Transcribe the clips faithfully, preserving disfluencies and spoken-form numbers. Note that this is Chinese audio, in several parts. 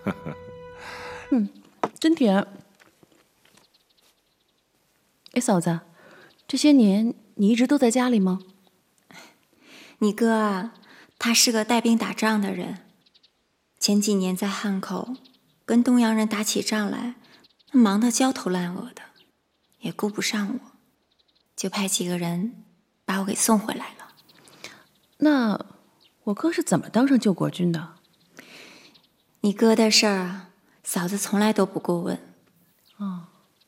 嗯，真甜。哎，嫂子，这些年你一直都在家里吗？ 你哥啊，他是个带兵打仗的人，前几年在汉口跟东洋人打起仗来，忙得焦头烂额的，也顾不上我，就派几个人把我给送回来了。 那我哥是怎么当上救国军的？ 你哥的事儿啊，嫂子从来都不过问。 哦。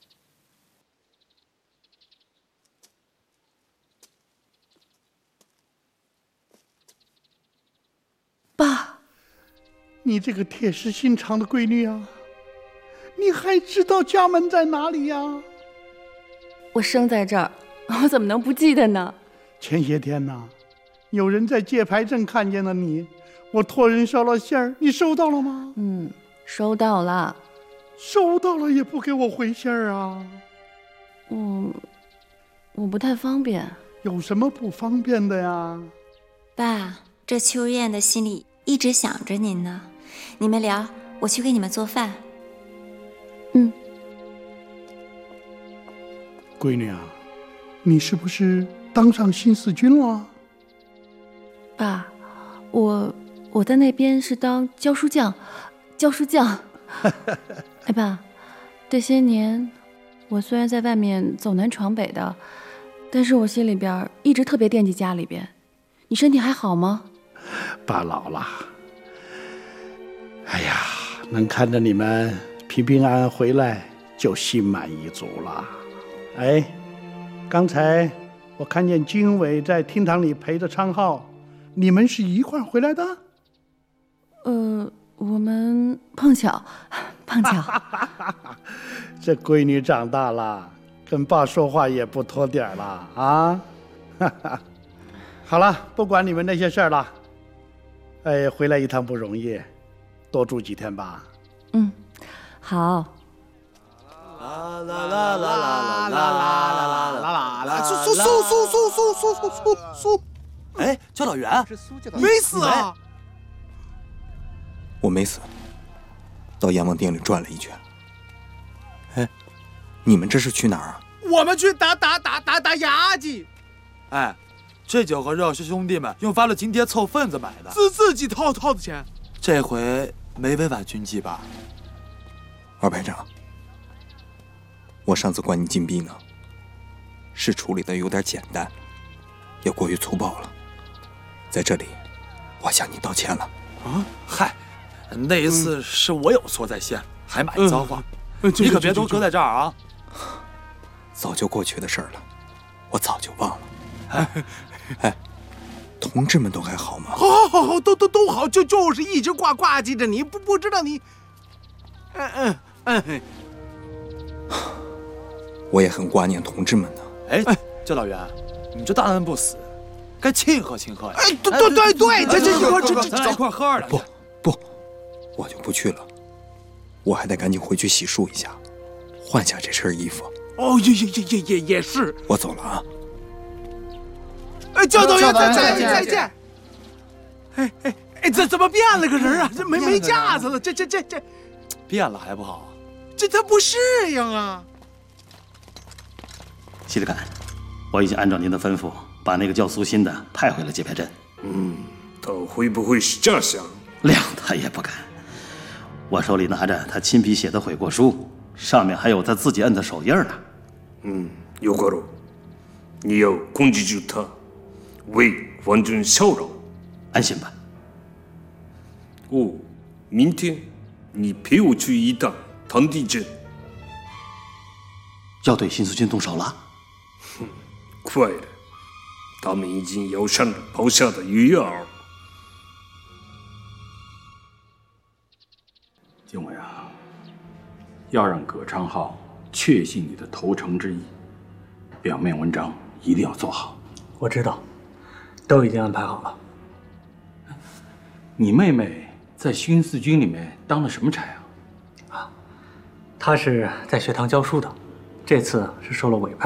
爸， 你这个铁石心肠的闺女啊，你还知道家门在哪里呀？ 我生在这儿，我怎么能不记得呢？ 前些天呐，有人在界牌镇看见了你，我托人捎了信儿，你收到了吗？ 嗯，收到了。 收到了也不给我回信儿啊？ 嗯，我不太方便。 有什么不方便的呀？ 爸，这秋燕的心里一直想着您呢。你们聊，我去给你们做饭。 嗯。 闺女啊，你是不是当上新四军了？ 爸，我我在那边是当教书匠，教书匠。哎爸，这些年我虽然在外面走南闯北的，但是我心里边一直特别惦记家里边。你身体还好吗？ 爸老了。哎呀，能看着你们平平安安回来，就心满意足了。哎，刚才我看见军委在厅堂里陪着昌浩，你们是一块儿回来的？ 呃，我们碰巧，碰巧。 这闺女长大了，跟爸说话也不拖点儿了啊！好了，不管你们那些事儿了。哎，回来一趟不容易，多住几天吧。 嗯，好。 啦啦啦啦啦啦啦啦啦啦！苏苏苏苏苏苏苏苏苏苏！哎，教导员，没死啊！ 我没死，到阎王殿里转了一圈。哎，你们这是去哪儿啊？ 我们去打打打打打牙祭。哎，这酒和肉是兄弟们用发了津贴凑份子买的，自自己掏掏的钱。这回没违反军纪吧？ 二排长，我上次关你禁闭呢，是处理的有点简单，也过于粗暴了。在这里，我向你道歉了。 啊，嗨，那一次是我有错在先，还骂你脏话，你可别都搁在这儿啊！ 早就过去的事儿了，我早就忘了。哎，哎，同志们都还好吗？ 好，好，好，好，都都都好，就就是一直挂挂记着你，不不知道你。嗯嗯嗯。 我也很挂念同志们呢。 哎，教导员，你这大难不死，该庆贺庆贺呀！ 哎，对对对对，这这一块这咱俩一块喝二两。 不不，我就不去了，我还得赶紧回去洗漱一下，换下这身衣服。 哦，也也也也也也是。 我走了啊。 哎，教导员，再再见再见。哎哎哎，这怎么变了个人啊？这没没架子了，这这这这， 变了还不好？ 这他不适应啊。 西里坎，我已经按照您的吩咐，把那个叫苏欣的派回了界牌镇。 嗯，他会不会是这样？ 谅他也不敢。我手里拿着他亲笔写的悔过书，上面还有他自己摁的手印呢。 嗯，有个喽，你要控制住他，为完全骚扰。 安心吧。 哦，明天你陪我去一趟唐地镇。 要对新四军动手了？ 哼，快了，他们已经咬上了抛下的鱼饵。 经纬啊，要让葛昌浩确信你的投诚之意，表面文章一定要做好。 我知道，都已经安排好了。 你妹妹在新四军里面当了什么差啊？ 啊，她是在学堂教书的，这次是受了委派。